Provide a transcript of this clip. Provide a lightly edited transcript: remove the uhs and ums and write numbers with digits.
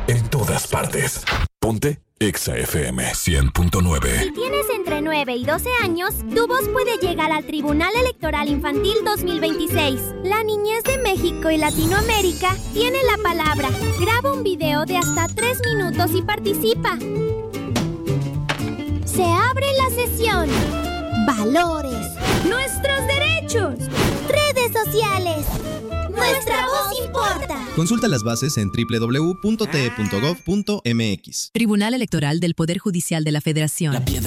en todas partes. Ponte Exa FM 100.9. Si tienes entre 9 y 12 años, tu voz puede llegar al Tribunal Electoral Infantil 2026. La niñez de México y Latinoamérica tiene la palabra. Graba un video de hasta 3 minutos y participa. Se abre la sesión. Valores. Nuestros derechos. Redes sociales. Nuestra voz importa. Consulta las bases en www.te.gov.mx. Tribunal Electoral del Poder Judicial de la Federación. La piedra